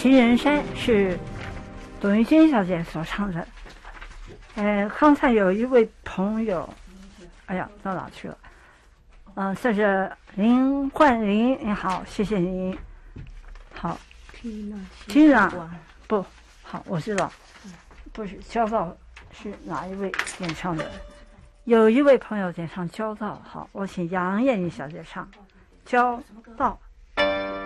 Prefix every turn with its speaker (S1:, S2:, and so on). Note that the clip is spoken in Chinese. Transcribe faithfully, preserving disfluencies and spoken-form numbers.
S1: 情人山是董玉君小姐所唱的。呃，刚才有一位朋友，哎呀，到哪去了？嗯、呃，这是林焕林，你好，谢谢您。好 ，Tina，不好，我知道，不是焦躁是哪一位演唱的？有一位朋友演唱焦躁，好，我请杨艳丽小姐唱焦躁。